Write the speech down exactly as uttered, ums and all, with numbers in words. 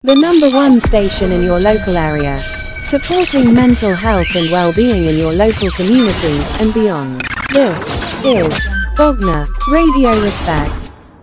the number one station in your local area, supporting mental health and well-being in your local community and beyond. This is Bogner Radio Respect.